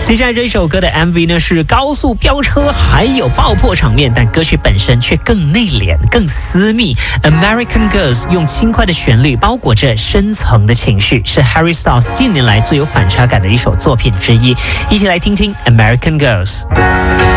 接下来这一首歌的 MV 呢是高速飙车，还有爆破场面，但歌曲本身却更内敛、更私密。American Girls 用轻快的旋律包裹着深层的情绪，是 Harry Styles 近年来最有反差感的一首作品之一。一起来听听 American Girls。